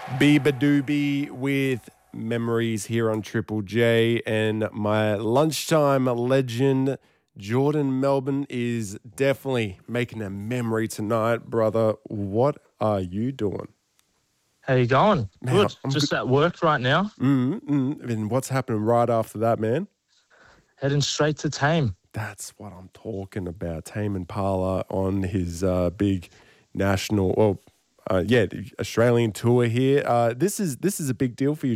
Biba Doobie with Memories here on Triple J, and my lunchtime legend Jordan Melbourne is definitely making a memory tonight, brother. What are you doing? How you going? Man, Good. I'm Just good. at work right now. And what's happening right after that, man? Heading straight to Tame. That's what I'm talking about. Tame Impala on his big national, Australian tour here. This is a big deal for you.